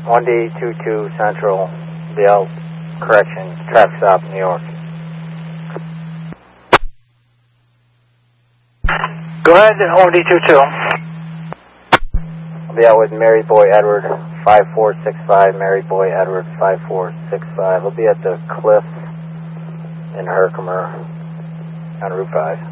1D22 Central, the L correction, traffic stop, New York. Go ahead, 1D22. I'll be out with Mary Boy Edward 5465, Mary Boy Edward 5465. I'll be at the Cliff in Herkimer on Route 5.